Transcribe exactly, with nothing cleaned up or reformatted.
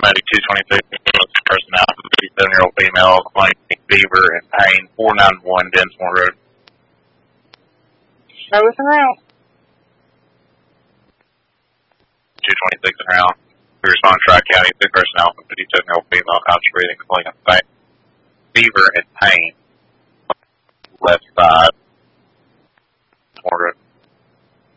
two twenty-six, personnel, fifty-seven-year-old female, complaining fever and pain, four ninety-one Densmore Road. Show us around. two twenty-six and around. We respond to Tri-County, two personnel, fifty-seven-year-old female, concentrating, complaining of fever and pain. Left